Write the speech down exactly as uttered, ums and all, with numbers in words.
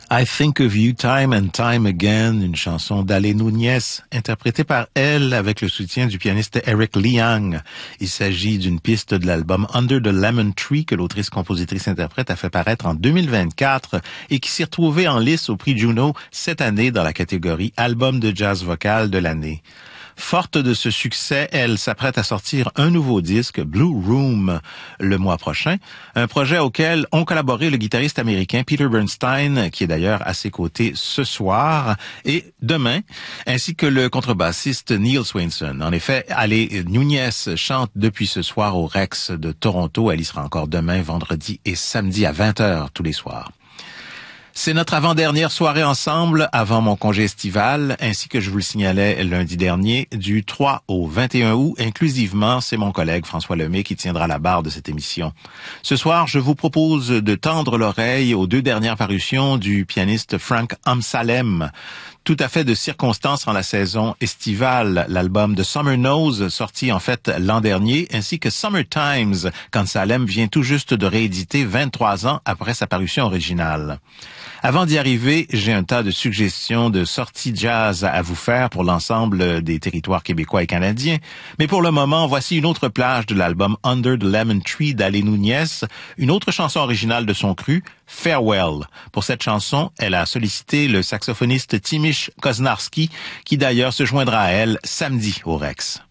I Think of You Time and Time Again, une chanson d'Ale Núñez, interprétée par elle avec le soutien du pianiste Eric Liang. Il s'agit d'une piste de l'album Under the Lemon Tree que l'autrice-compositrice-interprète a fait paraître en deux mille vingt-quatre et qui s'est retrouvée en lice au prix Juno cette année dans la catégorie Album de jazz vocal de l'année. Forte de ce succès, elle s'apprête à sortir un nouveau disque, Blue Room, le mois prochain, un projet auquel ont collaboré le guitariste américain Peter Bernstein, qui est d'ailleurs à ses côtés ce soir et demain, ainsi que le contrebassiste Neil Swainson. En effet, Ale Núñez chante depuis ce soir au Rex de Toronto. Elle y sera encore demain, vendredi et samedi à vingt heures tous les soirs. C'est notre avant-dernière soirée ensemble avant mon congé estival, ainsi que je vous le signalais lundi dernier, du trois au vingt et un août, inclusivement, c'est mon collègue François Lemay qui tiendra la barre de cette émission. Ce soir, je vous propose de tendre l'oreille aux deux dernières parutions du pianiste Frank Amsalem. Tout à fait de circonstance en la saison estivale, l'album de Summer Knows, sorti en fait l'an dernier, ainsi que Summer Times, qu'Amsalem vient tout juste de rééditer vingt-trois ans après sa parution originale. Avant d'y arriver, j'ai un tas de suggestions de sorties jazz à vous faire pour l'ensemble des territoires québécois et canadiens. Mais pour le moment, voici une autre plage de l'album Under the Lemon Tree d'Ale Núñez, une autre chanson originale de son cru, Farewell. Pour cette chanson, elle a sollicité le saxophoniste Timish Koznarski, qui d'ailleurs se joindra à elle samedi au Rex.